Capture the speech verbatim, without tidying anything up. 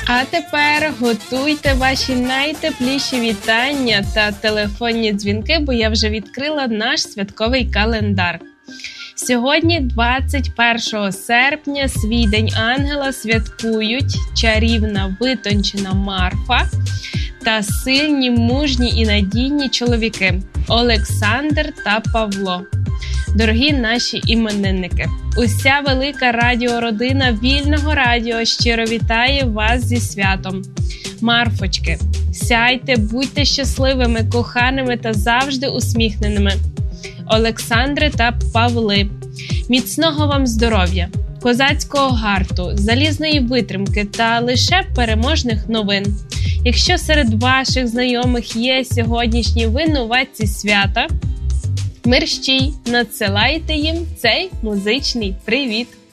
А тепер готуйте ваші найтепліші вітання та телефонні дзвінки, бо я вже відкрила наш святковий календар. Сьогодні, двадцять першого серпня, свій День Ангела святкують чарівна витончена Марфа та сильні, мужні і надійні чоловіки Олександр та Павло. Дорогі наші іменинники, уся велика радіородина Вільного радіо щиро вітає вас зі святом. Марфочки, сяйте, будьте щасливими, коханими та завжди усміхненими. Олександри та Павли, міцного вам здоров'я, козацького гарту, залізної витримки та лише переможних новин. Якщо серед ваших знайомих є сьогоднішні винуватці свята, мерщій, надсилайте їм цей музичний привіт.